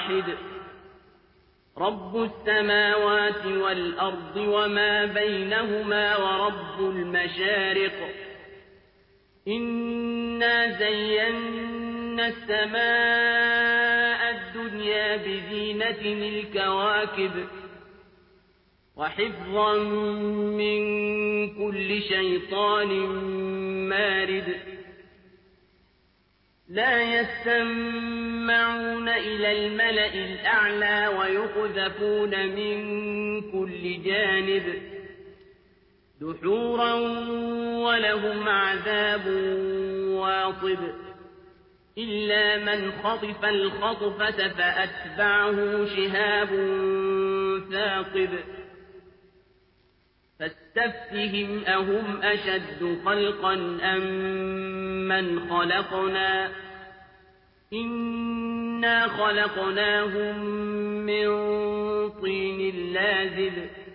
واحد رب السماوات والأرض وما بينهما ورب المشارق إنا زينا السماء الدنيا بزينة الكواكب وحفظا من كل شيطان مارد لا يستمعون إلى الملأ الأعلى ويقذفون من كل جانب دحورا ولهم عذاب واصب إلا من خطف الخطفة فأتبعه شهاب ثاقب فاستفتهم أهم أشد خلقا أم من خلقنا إنا خلقناهم من طين لازب